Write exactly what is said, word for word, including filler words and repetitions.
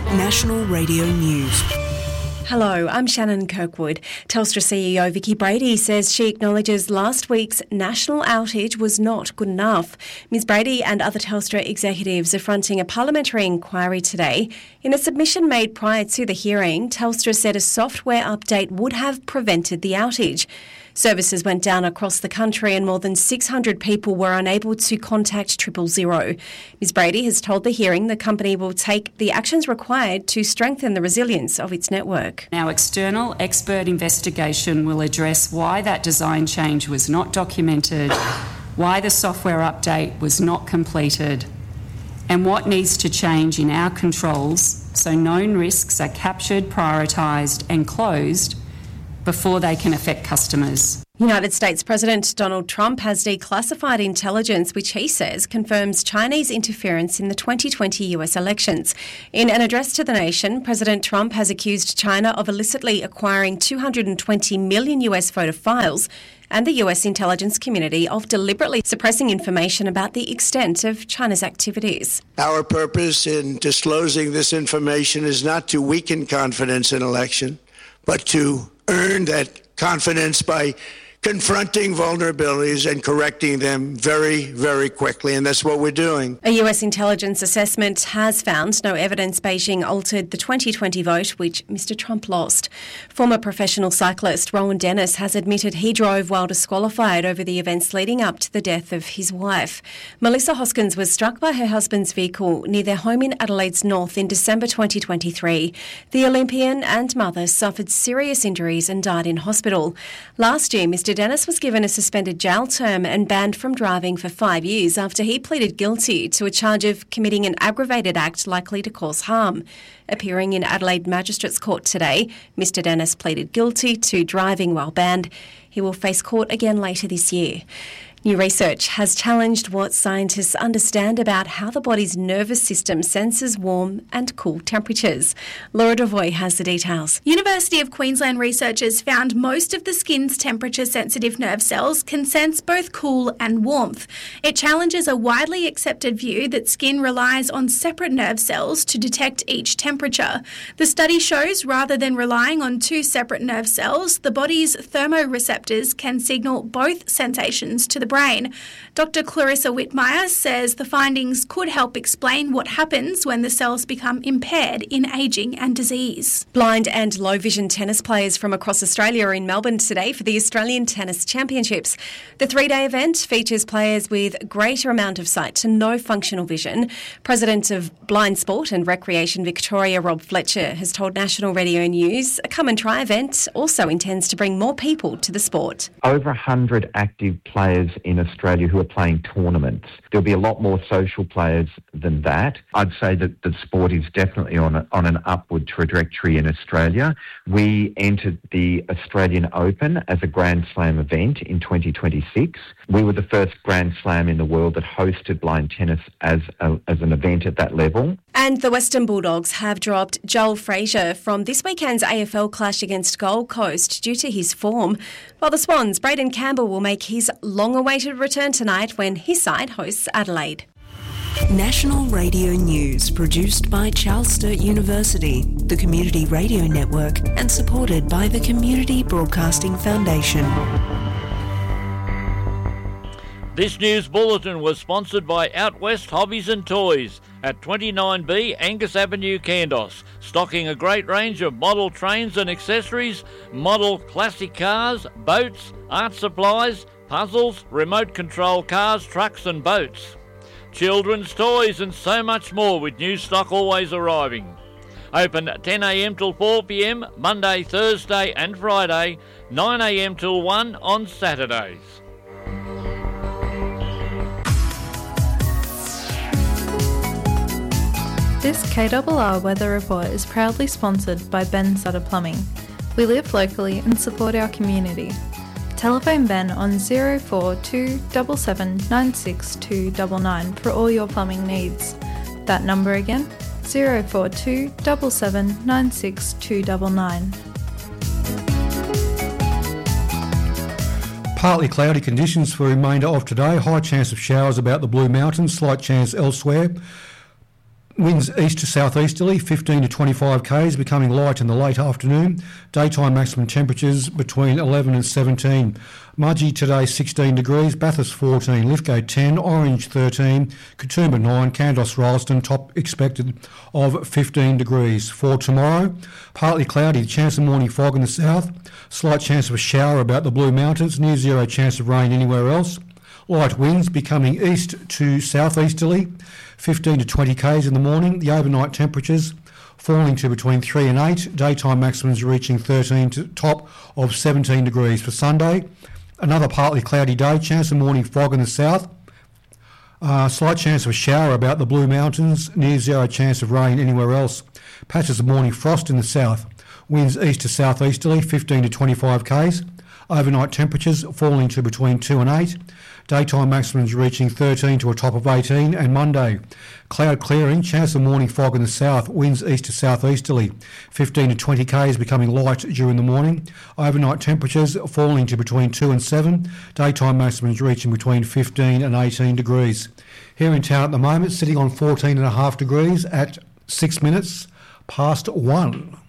National Radio News. Hello, I'm Shannon Kirkwood. Telstra C E O Vicki Brady says she acknowledges last week's national outage was not good enough. Ms Brady and other Telstra executives are fronting a parliamentary inquiry today. In a submission made prior to the hearing, Telstra said a software update would have prevented the outage. Services went down across the country and more than six hundred people were unable to contact triple zero. Ms Brady has told the hearing the company will take the actions required to strengthen the resilience of its network. Our external expert investigation will address why that design change was not documented, why the software update was not completed, and what needs to change in our controls so known risks are captured, prioritised and closed before they can affect customers. United States President Donald Trump has declassified intelligence which he says confirms Chinese interference in the twenty twenty U S elections. In an address to the nation, President Trump has accused China of illicitly acquiring two hundred twenty million U S voter files and the U S intelligence community of deliberately suppressing information about the extent of China's activities. Our purpose in disclosing this information is not to weaken confidence in election, but to earn that confidence by confronting vulnerabilities and correcting them very, very quickly, and that's what we're doing. A U S intelligence assessment has found no evidence Beijing altered the twenty twenty vote, which Mister Trump lost. Former professional cyclist Rowan Dennis has admitted he drove while disqualified over the events leading up to the death of his wife. Melissa Hoskins was struck by her husband's vehicle near their home in Adelaide's north in December twenty twenty-three. The Olympian and mother suffered serious injuries and died in hospital. Last year, Mister Dennis was given a suspended jail term and banned from driving for five years after he pleaded guilty to a charge of committing an aggravated act likely to cause harm. Appearing in Adelaide Magistrates Court today, Mister Dennis pleaded guilty to driving while banned. He will face court again later this year. New research has challenged what scientists understand about how the body's nervous system senses warm and cool temperatures. Laura Devoy has the details. University of Queensland researchers found most of the skin's temperature-sensitive nerve cells can sense both cool and warmth. It challenges a widely accepted view that skin relies on separate nerve cells to detect each temperature. The study shows rather than relying on two separate nerve cells, the body's thermoreceptors can signal both sensations to the brain. Doctor Clarissa Whitmire says the findings could help explain what happens when the cells become impaired in ageing and disease. Blind and low vision tennis players from across Australia are in Melbourne today for the Australian Tennis Championships. The three-day event features players with greater amount of sight to no functional vision. President of Blind Sport and Recreation Victoria, Rob Fletcher, has told National Radio News a Come and Try event also intends to bring more people to the sport. Over one hundred active players in Australia who are playing tournaments. There'll be a lot more social players than that. I'd say that the sport is definitely on a, on an upward trajectory in Australia. We entered the Australian Open as a Grand Slam event in twenty twenty-six. We were the first Grand Slam in the world that hosted blind tennis as a, as an event at that level. And the Western Bulldogs have dropped Joel Frazier from this weekend's A F L clash against Gold Coast due to his form. While the Swans, Braden Campbell will make his long-awaited return tonight when his side hosts Adelaide. National Radio News, produced by Charles Sturt University, the Community Radio Network, and supported by the Community Broadcasting Foundation. This news bulletin was sponsored by Out West Hobbies and Toys at twenty-nine B Angus Avenue, Kandos, stocking a great range of model trains and accessories, model classic cars, boats, art supplies, puzzles, remote control cars, trucks and boats, children's toys and so much more, with new stock always arriving. Open ten a m till four p m Monday, Thursday and Friday, nine a m till one on Saturdays. This K R R Weather Report is proudly sponsored by Ben Sutter Plumbing. We live locally and support our community. Telephone Ben on zero four two seven seven nine six two nine nine for all your plumbing needs. That number again, zero four two seven seven nine six two nine nine. Partly cloudy conditions for the remainder of today. High chance of showers about the Blue Mountains, slight chance elsewhere. Winds east to southeasterly, fifteen to twenty-five k's, becoming light in the late afternoon. Daytime maximum temperatures between eleven and seventeen. Mudgee today sixteen degrees, Bathurst fourteen, Lithgow ten, Orange thirteen, Katoomba nine, Kandos Rolleston top expected of fifteen degrees. For tomorrow, partly cloudy, chance of morning fog in the south, slight chance of a shower about the Blue Mountains, near zero chance of rain anywhere else. Light winds becoming east to southeasterly, fifteen to twenty k's in the morning. The overnight temperatures falling to between three and eight. Daytime maximums reaching thirteen to top of seventeen degrees. For Sunday, another partly cloudy day. Chance of morning fog in the south. Uh, slight chance of a shower about the Blue Mountains. Near zero chance of rain anywhere else. Patches of morning frost in the south. Winds east to southeasterly, fifteen to twenty-five k's. Overnight temperatures falling to between two and eight. Daytime maximums reaching thirteen to a top of eighteen. And Monday, cloud clearing, chance of morning fog in the south, winds east to southeasterly, fifteen to twenty k's, becoming light during the morning. Overnight temperatures falling to between two and seven. Daytime maximums reaching between fifteen and eighteen degrees. Here in town at the moment, sitting on fourteen and a half degrees at six minutes past one.